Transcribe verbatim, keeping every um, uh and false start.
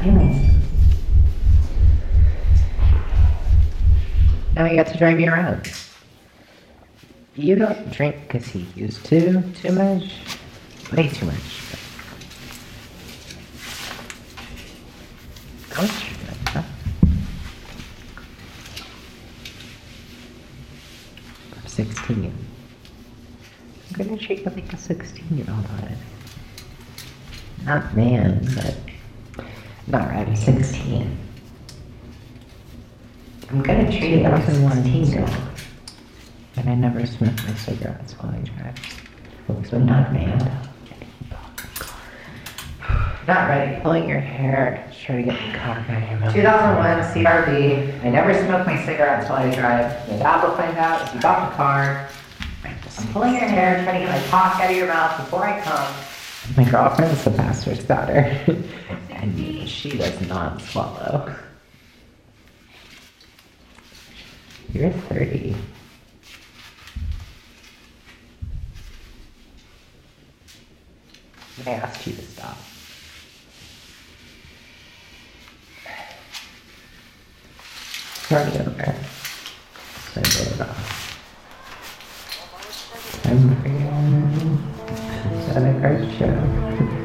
Damn. Now he got to drive you around. You don't drink because he used to too much? Way too much. How much you drink, huh? I'm sixteen. I'm gonna treat you like a sixteen year old on it. Not man, but not right, I'm sixteen. I'm gonna treat it like a sixteen year old. And I never smoke my cigarettes while I drive. So not man. Not ready. Pulling your hair, try to get the cock out of your mouth. two thousand one C R V. I never smoke my cigarettes while I drive. The dad will find out if you got the car. I'm pulling your hair, trying to get my cock out of your mouth before I come. My girlfriend's the pastor's daughter. And she does not swallow. You're thirty. I asked you to stop. Start it over. So I blow it off. Time for you. Is that a great show?